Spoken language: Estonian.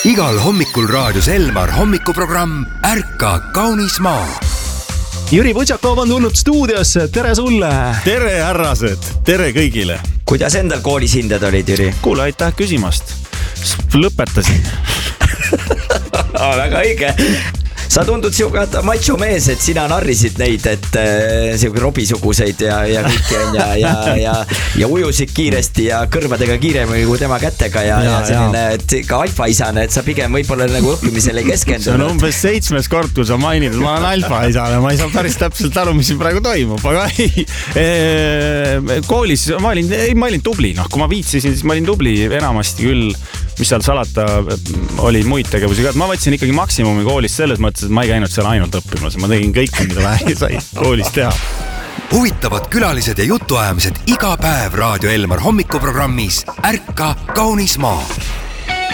Igal hommikul raadios Elmar hommikuprogramm Ärka kaunis maa. Jüri Võtšakov on tulnud stuudiosse, tere sulle! Tere härrased, tere kõigile! Kuidas endal koolis hinded olid, Jüri? Kuule, aitäh küsimast. Lõpetasin. Väga õige. Sa tundud siuke macho mees, et sina narrisid neid, et siuke robisuguseid ja kõiki on ja ujusid kiiresti ja kõrvadega kiiremini kui tema kätega ja selline, et ka alfaisane, et sa pigem võibolla nagu õppimisele ei keskendunud. See on umbes 7. kord, kui sa mainid, ma olen alfaisane, ma ei saa päris täpselt aru, mis siin praegu toimub, aga koolis ma olin tubli, kui ma viitsisin, siis ma olin tubli enamasti küll, mis seal salata oli muid tegevusi ka, et ma võtsin ikkagi maksimumi koolis selles mõttes, et ma ei käinud seal ainult õppimas, ma tegin kõike, mida vähe sai koolis teha. Huvitavad külalised ja jutuajamised iga päev Raadio Elmar hommikuprogrammis Ärka kaunis maa.